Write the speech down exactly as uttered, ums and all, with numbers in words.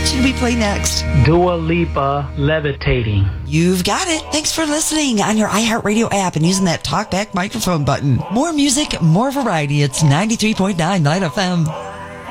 should we play next? Dua Lipa, Levitating. You've got it. Thanks for listening on your iHeartRadio app and using that talkback microphone button. More music, more variety. It's ninety-three point nine Night F M.